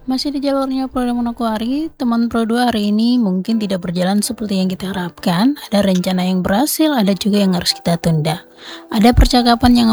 Masih di jalurnya Pro dan Manokwari, teman Pro 2 hari ini mungkin tidak berjalan seperti yang kita harapkan. Ada rencana yang berhasil, ada juga yang harus kita tunda. Ada percakapan yang